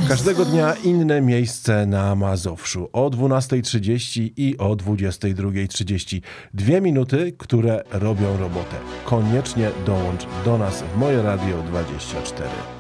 Każdego dnia inne miejsce na Mazowszu. O 12:30 i o 22:30. 2 minuty, które robią robotę. Koniecznie dołącz do nas w Moje Radio 24.